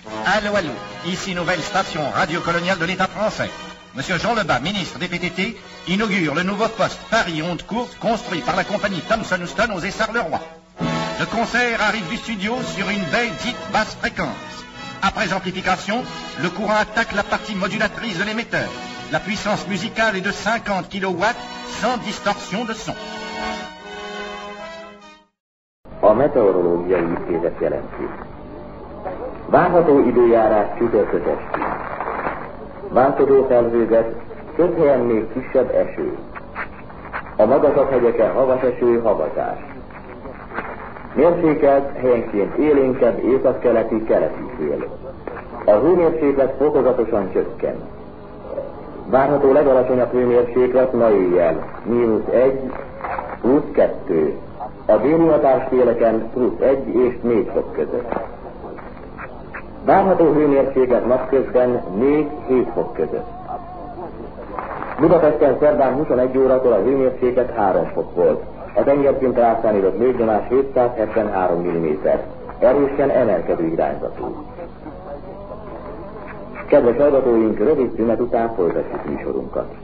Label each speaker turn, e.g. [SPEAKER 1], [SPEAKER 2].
[SPEAKER 1] Allô, allô, ici nouvelle station radio coloniale de l'État français. Monsieur Jean Lebas, ministre des PTT, inaugure le nouveau poste Paris-Onde Courte construit par la compagnie Thomson Houston aux Essarts-le-Roi. Le concert arrive du studio sur une baie dite basse fréquence. Après amplification, le courant attaque la partie modulatrice de l'émetteur. La puissance musicale est de 50 kW sans distorsion de son.
[SPEAKER 2] A meteorológiai intézet jelenti. Várható időjárás csütörtök esti. Változó felhőzet, több helyen még kisebb eső. A magasabb hegyeken havas eső, havazás. Mérsékelt, helyenként élénkebb északkeleti, keleti szél. A hőmérséklet fokozatosan csökken. Várható legalacsonyabb hőmérséklet ma éjjel -1, +2. A déli hatástéleken +1 és 4 fok között. Várható hőmérséklet napközben 4-7 fok között. Budapesten szerdán 21 órakor a hőmérséklet 3 fok volt. A tengerszint rászámított légnyomás 773 mm. Erősen emelkedő irányzatú. Kedves hallgatóink, rövid szünet után folytatjuk műsorunkat.